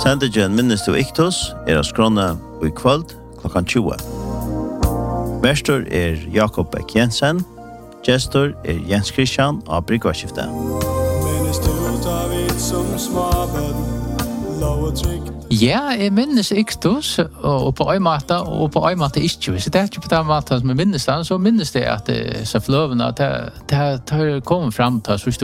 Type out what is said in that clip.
Sendingen Minnes du Iktus av skrona og I kvöld klokkan 20. Verstor Jakob Beck Jensen, gestor Jens Christian av Bryggvarskiftet. Minnes du tar vid som smaben, lov og trygg. Ja, jeg minnes Iktus, og på øymåte, og på øymåte ikke. Hvis det ikke på den måten som jeg minnes den, så minnes det at så fløvene, det har kommet frem til